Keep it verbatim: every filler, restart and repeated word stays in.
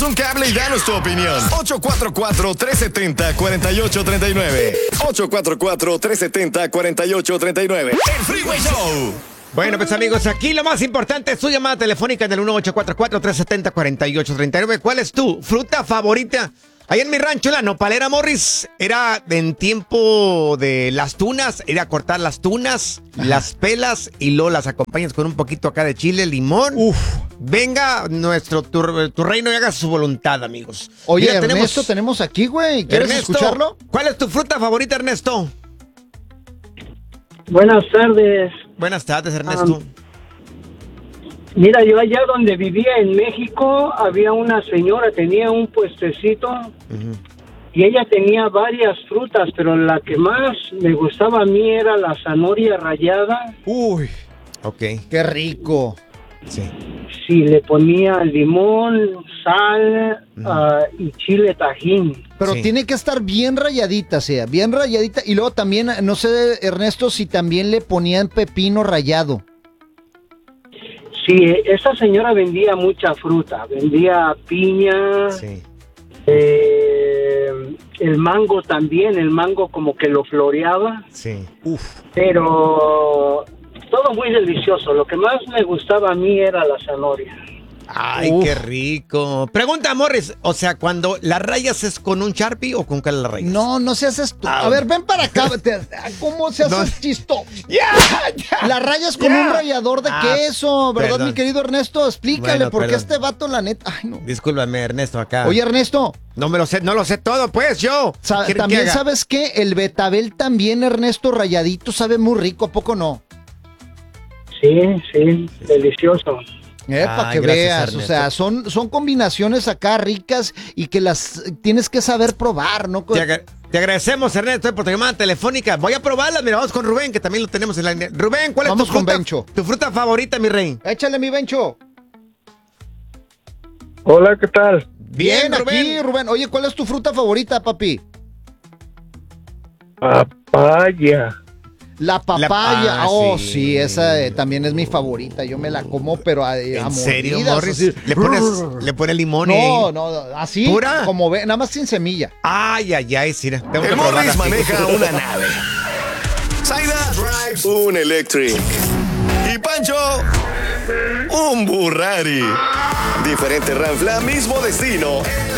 un cable y danos tu opinión. ocho cuatro cuatro, tres siete cero, cuatro ocho tres nueve. ocho cuatro cuatro, tres siete cero, cuatro ocho tres nueve. El Freeway Show. Bueno, pues amigos, aquí lo más importante es su llamada telefónica en el uno ocho cuatro cuatro, tres siete cero, cuatro ocho tres nueve. ¿Cuál es tu fruta favorita? Ahí en mi rancho, la nopalera, Morris, era en tiempo de las tunas, era cortar las tunas, ajá, las pelas y luego las acompañas con un poquito acá de chile, limón. Uf. Venga, nuestro tu, tu reino y haga su voluntad, amigos. Oye, Mira, Ernesto, tenemos, tenemos aquí, güey. ¿Quieres Ernesto, escucharlo? ¿Cuál es tu fruta favorita, Ernesto? Buenas tardes. Buenas tardes, Ernesto. Um, mira, yo allá donde vivía en México, había una señora, tenía un puestecito, uh-huh, y ella tenía varias frutas, pero la que más me gustaba a mí era la zanahoria rallada. Uy, ok. Qué rico. Sí. Sí, le ponía limón, sal, uh-huh, uh, y chile tajín. Pero sí, tiene que estar bien rayadita, sea, bien rayadita. Y luego también, no sé, Ernesto, si también le ponían pepino rallado. Sí, esa señora vendía mucha fruta, vendía piña, sí, eh, el mango también, el mango como que lo floreaba. Sí. Uf. Pero todo muy delicioso, lo que más me gustaba a mí era la zanahoria. Ay, uf, qué rico. Pregunta, Morris, o sea, cuando la rayas es con un Sharpie o con qué la rayas? No, no se haces tú. Ah, a ver, ven para acá. ¿Cómo se hace no, chisto? Ya, ya. La rayas con ya un rallador de ah, queso, ¿verdad, perdón, mi querido Ernesto? Explícale, bueno, porque perdón, este vato, la neta. Ay, no. Discúlpame, Ernesto, acá. Oye, Ernesto. No me lo sé, no lo sé todo, pues, yo. Sa- también, ¿sabes qué? El betabel también, Ernesto, rayadito, sabe muy rico, ¿a poco no? Sí, sí, delicioso. Eh, para ah, que veas, Ernesto. O sea, son, son combinaciones acá ricas y que las tienes que saber probar, ¿no? Te, ag- te agradecemos, Ernesto, por tu llamada telefónica. Voy a probarla, mira, vamos con Rubén, que también lo tenemos en la línea. Rubén, ¿cuál vamos es tu fruta, con Bencho. tu fruta favorita, mi rey? Échale, mi Bencho. Hola, ¿qué tal? Bien, Bien Rubén. Aquí, Rubén. Oye, ¿cuál es tu fruta favorita, papi? Papaya. La papaya, la, ah, oh sí, sí esa eh, también es mi favorita, yo me la como, pero a, ¿En a serio, mordidas, Morris? Así, ¿Le pones, le pones limón? No, no, así, ¿pura? Como ve, nada más sin semilla. Ay, ay, ay, sí, tengo el que Morris maneja una nave. Zaida drives un Electric. Y Pancho, un Burrari. Diferente Ranfla, mismo destino.